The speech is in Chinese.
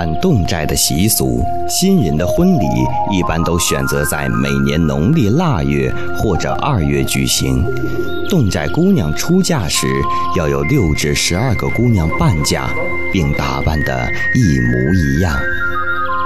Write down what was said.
办侗寨的习俗，新人的婚礼一般都选择在每年农历腊月或者2月举行。侗寨姑娘出嫁时，要有6至12个姑娘伴嫁，并打扮得一模一样。